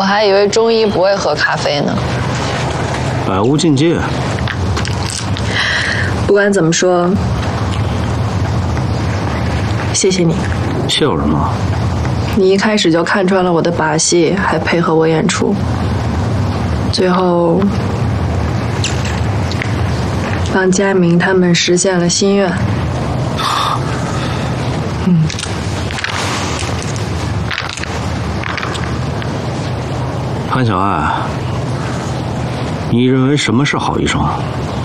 还以为中医不会喝咖啡呢。 百无禁忌。 不管怎么说，谢谢你。 谢我什么？ 你一开始就看穿了我的把戏，还配合我演出，最后帮佳明他们实现了心愿。 潘小爱，你认为什么是好医生？